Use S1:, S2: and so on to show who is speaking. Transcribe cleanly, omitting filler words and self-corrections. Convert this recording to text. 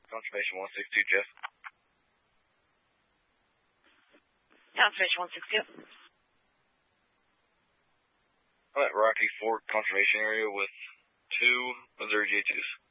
S1: Confirmation 162, Jeff.
S2: Confirmation 162.
S1: I'm at Rocky Fork Conservation Area with 2 Missouri J2s.